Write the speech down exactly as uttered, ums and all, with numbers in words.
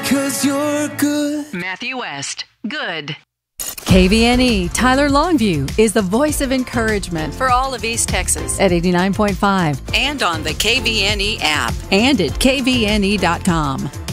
'cause you're good. Matthew West, good. K V N E Tyler Longview is the voice of encouragement for all of East Texas at eighty-nine point five And on the K V N E app. and at K V N E dot com.